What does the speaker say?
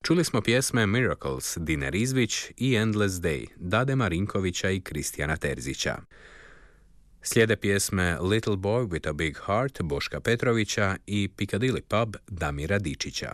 Čuli smo pjesme Miracles Dine Rizvić i Endless Day Dade Marinkovića i Kristijana Terzića. Slijede pjesme Little Boy with a Big Heart Boška Petrovića i Piccadilly Pub Damira Dičića.